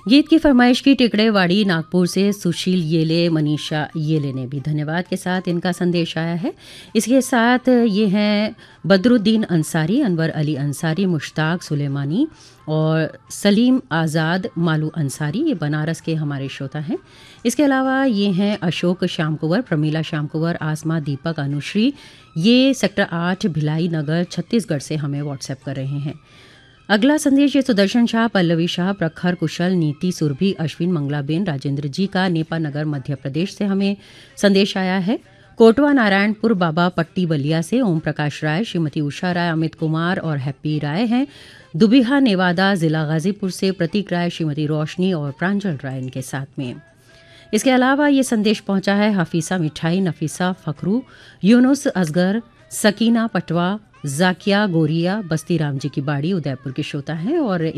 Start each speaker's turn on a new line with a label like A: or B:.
A: गीत की फरमाइश की टिकड़ेवाड़ी नागपुर से सुशील येले मनीषा येले ने भी धन्यवाद के साथ इनका संदेश आया है। इसके साथ ये हैं बदरुद्दीन अंसारी, अनवर अली अंसारी, मुश्ताक सुलेमानी और सलीम आज़ाद मालू अंसारी, ये बनारस के हमारे श्रोता हैं। इसके अलावा ये हैं अशोक श्याम कुंवर, प्रमीला श्याम कुंवर, आसमा, दीपक, अनुश्री, ये सेक्टर 8 भिलाई नगर छत्तीसगढ़ से हमें व्हाट्सएप कर रहे हैं। अगला संदेश ये सुदर्शन शाह, पल्लवी शाह, प्रखर कुशल, नीति सुरभि, अश्विन मंगलाबेन, राजेंद्र जी का नेपा नगर मध्य प्रदेश से हमें संदेश आया है। कोटवा नारायणपुर बाबा पट्टी बलिया से ओम प्रकाश राय, श्रीमती उषा राय, अमित कुमार और हैप्पी राय हैं। दुबिहा नेवादा जिला गाजीपुर से प्रतीक राय, श्रीमती रोशनी और प्रांजल राय इनके साथ में। इसके अलावा ये संदेश पहुंचा है हफीसा मिठाई, नफीसा फखरू, यूनुस असगर, सकीना पटवा, जाकिया गोरिया, बस्ती राम जी की बाड़ी, उदयपुर के श्रोता हैं और